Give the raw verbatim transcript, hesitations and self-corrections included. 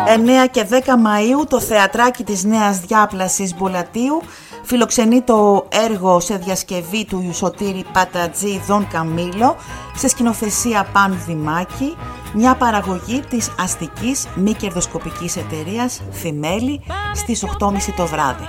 εννέα και δέκα Μαΐου το θεατράκι της Νέας Διάπλασης Μπουλατίου φιλοξενεί το έργο σε διασκευή του Σωτήρη Πατατζή Δον Καμίλο σε σκηνοθεσία Παν Δημάκη, μια παραγωγή της αστικής μη κερδοσκοπικής εταιρείας Θυμέλη στις οκτώ και μισή το βράδυ.